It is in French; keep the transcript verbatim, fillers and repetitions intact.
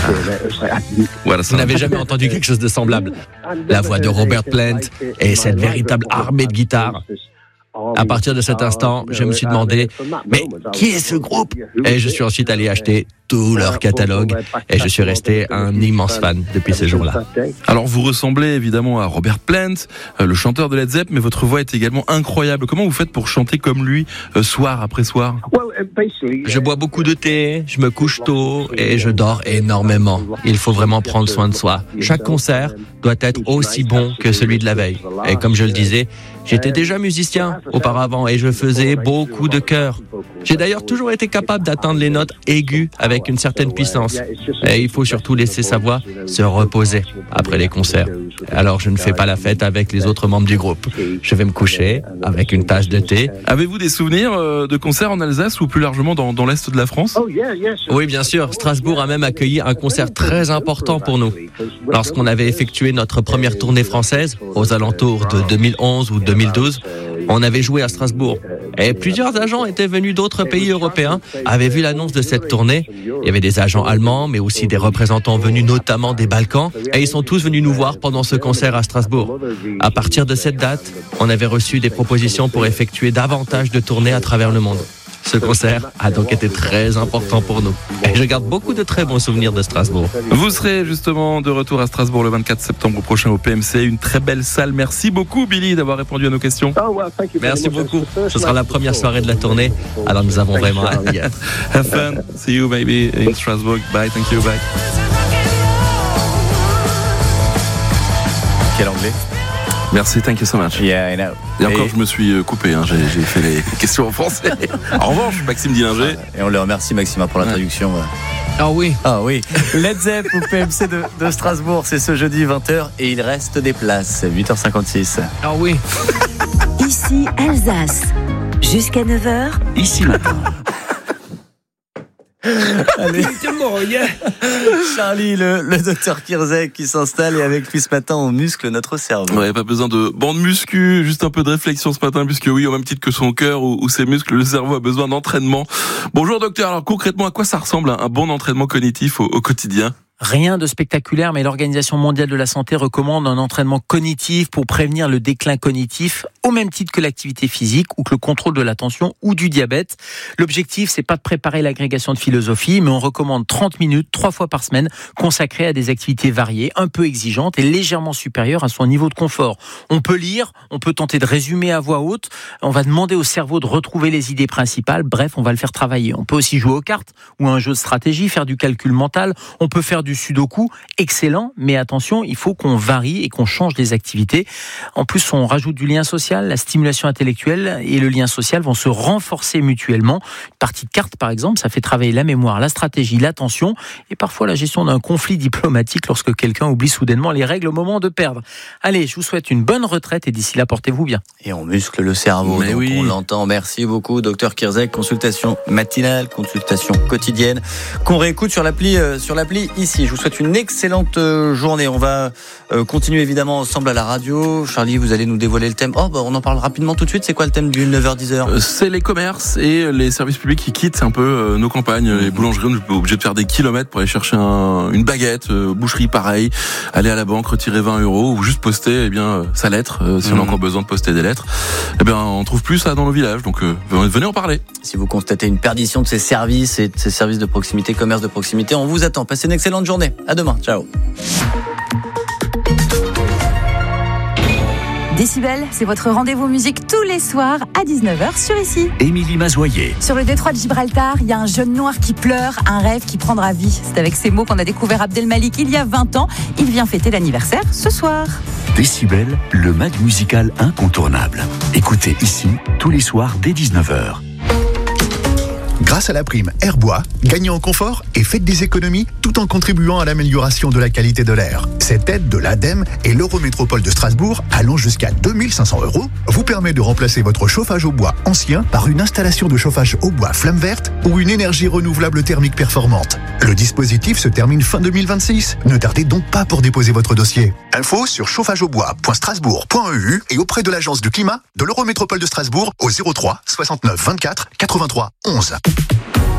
Vous n'avez jamais entendu quelque chose de semblable. La voix de Robert Plant et cette véritable armée de guitares. À partir de cet instant, je me suis demandé, mais qui est ce groupe ? Et je suis ensuite allé acheter tout leur catalogue et je suis resté un immense fan depuis ce jour-là. Alors vous ressemblez évidemment à Robert Plant, le chanteur de Led Zepp, mais votre voix est également incroyable. Comment vous faites pour chanter comme lui, soir après soir ? Je bois beaucoup de thé, je me couche tôt et je dors énormément. Il faut vraiment prendre soin de soi. Chaque concert doit être aussi bon que celui de la veille. Et comme je le disais, j'étais déjà musicien auparavant et je faisais beaucoup de chœurs. J'ai d'ailleurs toujours été capable d'atteindre les notes aiguës avec une certaine puissance. Et il faut surtout laisser sa voix se reposer après les concerts. Alors je ne fais pas la fête avec les autres membres du groupe. Je vais me coucher avec une tasse de thé. Avez-vous des souvenirs de concerts en Alsace ou plus largement dans, dans l'Est de la France ? Oui, bien sûr. Strasbourg a même accueilli un concert très important pour nous. Lorsqu'on avait effectué notre première tournée française, aux alentours de deux mille onze ou deux mille douze, on avait joué à Strasbourg. Et plusieurs agents étaient venus d'autres pays européens, avaient vu l'annonce de cette tournée. Il y avait des agents allemands, mais aussi des représentants venus notamment des Balkans. Et ils sont tous venus nous voir pendant ce concert à Strasbourg. À partir de cette date, on avait reçu des propositions pour effectuer davantage de tournées à travers le monde. Ce concert a donc été très important pour nous. Et je garde beaucoup de très bons souvenirs de Strasbourg. Vous serez justement de retour à Strasbourg le vingt-quatre septembre prochain au P M C. Une très belle salle. Merci beaucoup Billy d'avoir répondu à nos questions. Merci beaucoup. Ce sera la première soirée de la tournée. Alors nous avons vraiment hâte d'y être. Have fun. See you maybe in Strasbourg. Bye. Thank you. Bye. Quel anglais? Merci, thank you so much. Yeah, I know. Et encore, et... je me suis coupé, hein, j'ai, j'ai fait les questions en français. En revanche, Maxime Dillinger. Et on le remercie, Maxime, pour la traduction. Ah oui. Ah oui. Led Zepp au P M C de, de Strasbourg, c'est ce jeudi vingt heures et il reste des places. huit heures cinquante-six. Ah oui. Ici, Alsace. Jusqu'à neuf heures. Ici, matin. Allez. Charlie, le, le docteur Kirzek qui s'installe et avec lui ce matin on muscle notre cerveau. Ouais, pas besoin de bande muscu, juste un peu de réflexion ce matin, puisque oui, au même titre que son cœur ou, ou ses muscles, le cerveau a besoin d'entraînement. Bonjour docteur, alors concrètement, à quoi ça ressemble un bon entraînement cognitif au, au quotidien ? Rien de spectaculaire, mais l'Organisation mondiale de la santé recommande un entraînement cognitif pour prévenir le déclin cognitif, au même titre que l'activité physique ou que le contrôle de l'attention ou du diabète. L'objectif, c'est pas de préparer l'agrégation de philosophie, mais on recommande trente minutes, trois fois par semaine, consacrées à des activités variées, un peu exigeantes et légèrement supérieures à son niveau de confort. On peut lire, on peut tenter de résumer à voix haute, on va demander au cerveau de retrouver les idées principales, bref, on va le faire travailler. On peut aussi jouer aux cartes ou à un jeu de stratégie, faire du calcul mental, on peut faire du sudoku, excellent, mais attention, il faut qu'on varie et qu'on change des activités. En plus, on rajoute du lien social, la stimulation intellectuelle et le lien social vont se renforcer mutuellement. Une partie de cartes, par exemple, ça fait travailler la mémoire, la stratégie, l'attention et parfois la gestion d'un conflit diplomatique lorsque quelqu'un oublie soudainement les règles au moment de perdre. Allez, je vous souhaite une bonne retraite et d'ici là, portez-vous bien. Et on muscle le cerveau, mais donc oui. On l'entend. Merci beaucoup, docteur Kirzek. Consultation matinale, consultation quotidienne, qu'on réécoute sur l'appli, euh, sur l'appli ici. Je vous souhaite une excellente journée. On va continuer évidemment ensemble à la radio. Charlie, vous allez nous dévoiler le thème. Oh, bah, on en parle rapidement tout de suite. C'est quoi le thème du neuf heures dix heures ? C'est les commerces et les services publics qui quittent un peu nos campagnes. Les boulangeries, on est obligé de faire des kilomètres pour aller chercher un, une baguette. Boucherie, pareil. Aller à la banque, retirer vingt euros ou juste poster eh bien, sa lettre. Si on a encore besoin de poster des lettres. Eh bien, on trouve plus ça dans nos villages. Donc, venez en parler. Si vous constatez une perdition de ces services et de ces services de proximité, commerce de proximité, on vous attend. Passez une excellente journée. À demain. Ciao. Décibel, c'est votre rendez-vous musique tous les soirs à dix-neuf heures sur Ici. Émilie Mazoyer. Sur le détroit de Gibraltar, il y a un jeune noir qui pleure, un rêve qui prendra vie. C'est avec ces mots qu'on a découvert Abdelmalik il y a vingt ans. Il vient fêter l'anniversaire ce soir. Décibel, le mag musical incontournable. Écoutez Ici tous les soirs dès dix-neuf heures. Grâce à la prime Airbois, gagnez en confort et faites des économies tout en contribuant à l'amélioration de la qualité de l'air. Cette aide de l'ADEME et l'Eurométropole de Strasbourg, allant jusqu'à deux mille cinq cents euros, vous permet de remplacer votre chauffage au bois ancien par une installation de chauffage au bois flamme verte ou une énergie renouvelable thermique performante. Le dispositif se termine fin deux mille vingt-six. Ne tardez donc pas pour déposer votre dossier. Info sur chauffage au bois point strasbourg point e u et auprès de l'agence du climat de l'Eurométropole de Strasbourg au zéro trois soixante-neuf vingt-quatre quatre-vingt-trois onze.